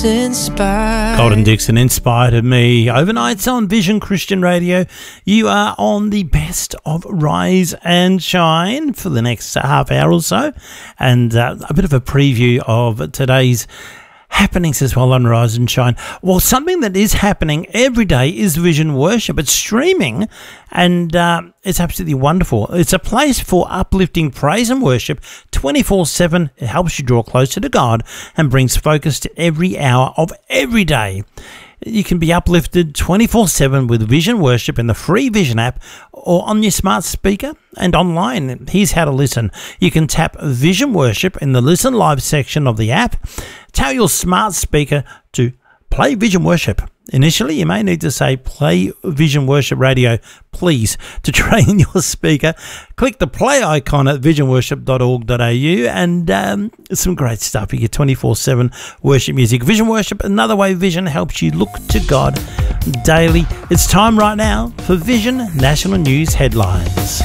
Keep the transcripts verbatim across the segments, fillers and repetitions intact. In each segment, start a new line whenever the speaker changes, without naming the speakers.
inspired.
Colton Dixon inspired of me. Overnights on Vision Christian Radio. You are on the best of Rise and Shine for the next half hour or so. And uh, a bit of a preview of today's happenings as well on Rise and Shine. Well, something that is happening every day is Vision Worship. It's streaming and uh, it's absolutely wonderful. It's a place for uplifting praise and worship twenty-four seven. It helps you draw closer to God and brings focus to every hour of every day. You can be uplifted twenty-four seven with Vision Worship in the free Vision app or on your smart speaker and online. Here's how to listen. You can tap Vision Worship in the Listen Live section of the app. Tell your smart speaker to play Vision Worship. Initially, you may need to say play Vision Worship Radio, please, to train your speaker. Click the play icon at vision worship dot org dot a u and um, some great stuff. You get twenty-four seven worship music. Vision Worship, another way Vision helps you look to God daily. It's time right now for Vision National News Headlines.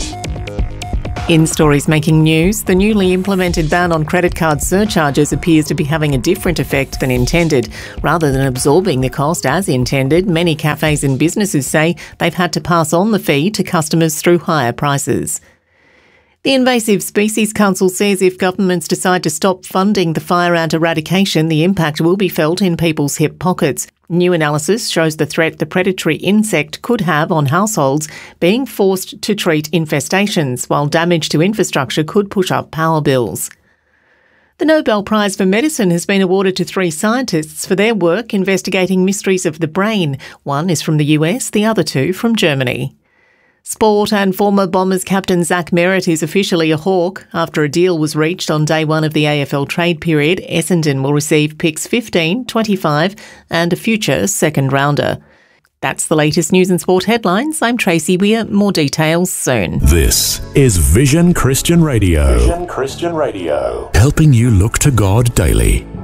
In stories making news, the newly implemented ban on credit card surcharges appears to be having a different effect than intended. Rather than absorbing the cost as intended, many cafes and businesses say they've had to pass on the fee to customers through higher prices. The Invasive Species Council says if governments decide to stop funding the fire ant eradication, the impact will be felt in people's hip pockets. New analysis shows the threat the predatory insect could have on households being forced to treat infestations, while damage to infrastructure could push up power bills. The Nobel Prize for Medicine has been awarded to three scientists for their work investigating mysteries of the brain. One is from the U S, the other two from Germany. Sport and former Bombers captain Zach Merritt is officially a Hawk. After a deal was reached on day one of the A F L trade period, Essendon will receive picks fifteen, twenty-five and a future second rounder. That's the latest news and sport headlines. I'm Tracy Weir. More details soon.
This is Vision Christian Radio.
Vision Christian Radio.
Helping you look to God daily.